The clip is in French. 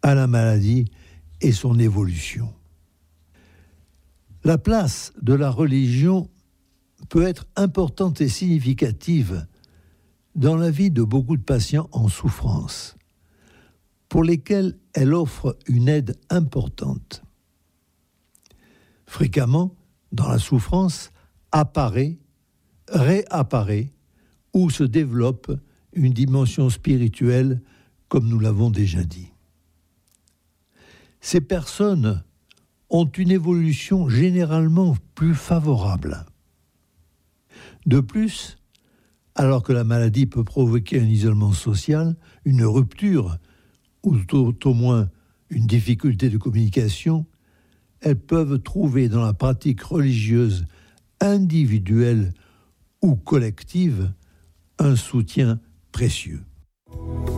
à la maladie et son évolution. La place de la religion peut être importante et significative dans la vie de beaucoup de patients en souffrance, pour lesquels elle offre une aide importante. Fréquemment, dans la souffrance, apparaît, réapparaît ou se développe une dimension spirituelle, comme nous l'avons déjà dit. Ces personnes ont une évolution généralement plus favorable. De plus, alors que la maladie peut provoquer un isolement social, une rupture, ou tout au moins une difficulté de communication, elles peuvent trouver dans la pratique religieuse individuelle ou collective un soutien précieux.